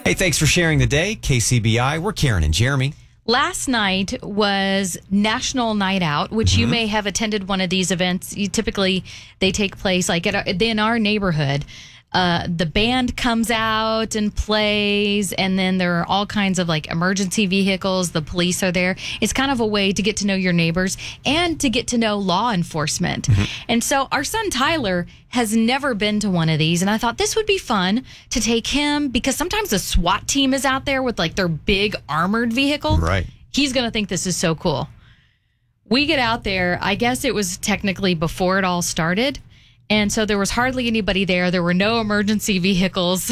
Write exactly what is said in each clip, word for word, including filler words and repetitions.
Hey, thanks for sharing the day. K C B I, we're Karen and Jeremy. Last night was National Night Out, which mm-hmm. you may have attended one of these events. You, typically, they take place like at our, in our neighborhood. Uh, the band comes out and plays, and then there are all kinds of like emergency vehicles. The police are there. It's kind of a way to get to know your neighbors and to get to know law enforcement. Mm-hmm. And so our son Tyler has never been to one of these, and I thought this would be fun to take him because sometimes the SWAT team is out there with like their big armored vehicle. Right. He's going to think this is so cool. We get out there. I guess it was technically before it all started. And so there was hardly anybody there. There were no emergency vehicles.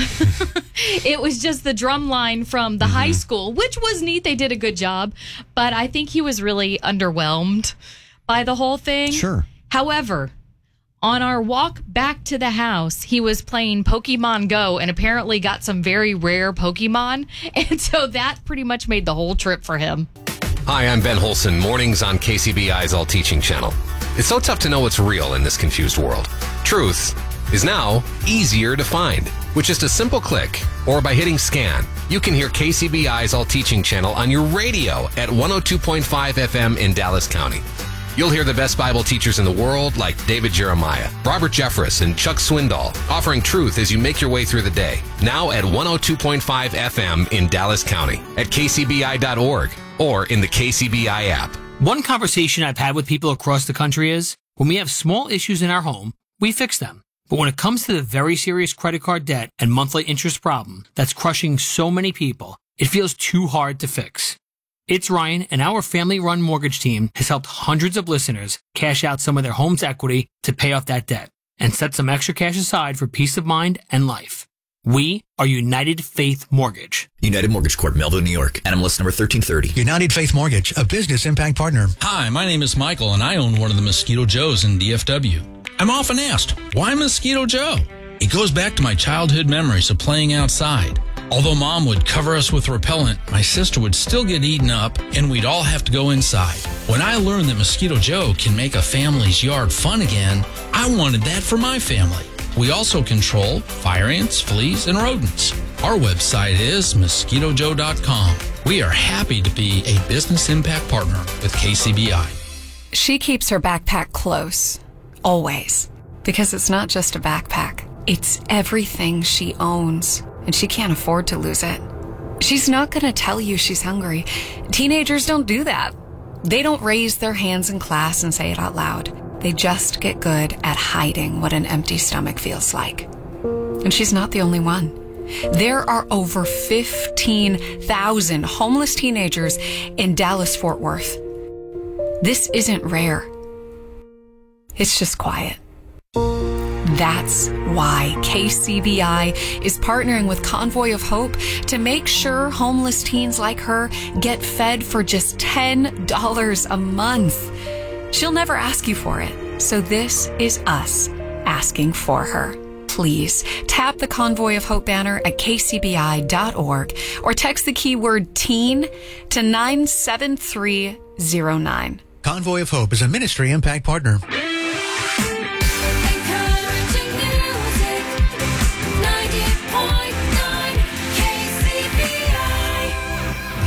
It was just the drum line from the mm-hmm. high school, which was neat. They did a good job. But I think he was really underwhelmed by the whole thing. Sure. However, on our walk back to the house, he was playing Pokemon Go and apparently got some very rare Pokemon. And so that pretty much made the whole trip for him. Hi, I'm Ben Holson, mornings on K C B I's All Teaching channel. It's so tough to know what's real in this confused world. Truth is now easier to find. With just a simple click or by hitting scan, you can hear K C B I's All Teaching channel on your radio at one oh two point five F M in Dallas County. You'll hear the best Bible teachers in the world like David Jeremiah, Robert Jeffress, and Chuck Swindoll offering truth as you make your way through the day. Now at one oh two point five F M in Dallas County, at K C B I dot org, or in the K C B I app. One conversation I've had with people across the country is, when we have small issues in our home, we fix them. But when it comes to the very serious credit card debt and monthly interest problem that's crushing so many people, it feels too hard to fix. It's Ryan, and our family-run mortgage team has helped hundreds of listeners cash out some of their home's equity to pay off that debt and set some extra cash aside for peace of mind and life. We are United Faith Mortgage. United Mortgage Corp, Melville, New York. N M L S number thirteen thirty. United Faith Mortgage, a business impact partner. Hi, my name is Michael, and I own one of the Mosquito Joes in D F W. I'm often asked, why Mosquito Joe? It goes back to my childhood memories of playing outside. Although Mom would cover us with repellent, my sister would still get eaten up, and we'd all have to go inside. When I learned that Mosquito Joe can make a family's yard fun again, I wanted that for my family. We also control fire ants, fleas, and rodents. Our website is mosquito joe dot com. We are happy to be a business impact partner with K C B I. She keeps her backpack close, always, because it's not just a backpack. It's everything she owns, and she can't afford to lose it. She's not going to tell you she's hungry. Teenagers don't do that. They don't raise their hands in class and say it out loud. They just get good at hiding what an empty stomach feels like. And she's not the only one. There are over fifteen thousand homeless teenagers in Dallas-Fort Worth. This isn't rare. It's just quiet. That's why K C B I is partnering with Convoy of Hope to make sure homeless teens like her get fed for just ten dollars a month. She'll never ask you for it, so this is us asking for her. Please tap the Convoy of Hope banner at K C B I dot org or text the keyword teen to nine seven three zero nine. Convoy of Hope is a ministry impact partner.